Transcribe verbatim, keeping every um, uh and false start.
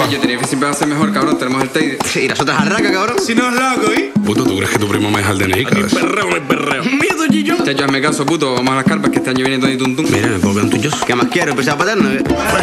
Yo tenía que siempre va a ser mejor, cabrón. Tenemos el Teide. Sí, y las otras arracas, cabrón. Si no es loco, ¿eh? Puto, ¿tú crees que tu primo me deja el D N I? Aquí perreo, no hay perreo. Miedo, Gillo. Chacho, hazme caso, puto. Vamos a las carpas que este año viene todo y tuntum. Mira, ¿me puedo quedar un tuyo? ¿Qué más quiero? ¿Empezar a paterno?